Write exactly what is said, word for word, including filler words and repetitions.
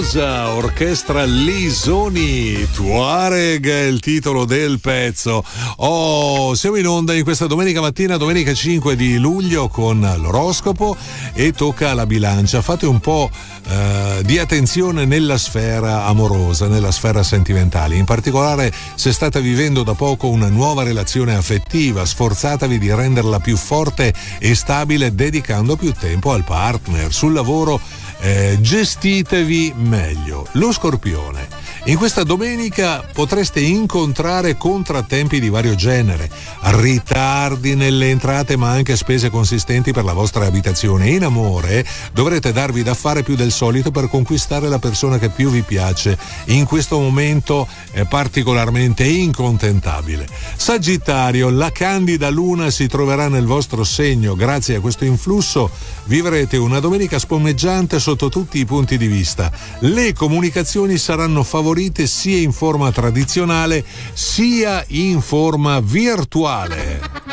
Rosa, orchestra Lisoni, Tuareg è il titolo del pezzo. Oh, siamo in onda in questa domenica mattina, domenica cinque di luglio, con l'oroscopo e tocca alla bilancia. Fate un po' eh, di attenzione nella sfera amorosa, nella sfera sentimentale. In particolare, se state vivendo da poco una nuova relazione affettiva, sforzatevi di renderla più forte e stabile dedicando più tempo al partner. Sul lavoro Eh, gestitevi meglio. Lo Scorpione, in questa domenica potreste incontrare contrattempi di vario genere, ritardi nelle entrate ma anche spese consistenti per la vostra abitazione. In amore dovrete darvi da fare più del solito per conquistare la persona che più vi piace. In questo momento è particolarmente incontentabile. Sagittario, la candida luna si troverà nel vostro segno. Grazie a questo influsso vivrete una domenica spumeggiante sotto tutti i punti di vista. Le comunicazioni saranno favorite sia in forma tradizionale sia in forma virtuale.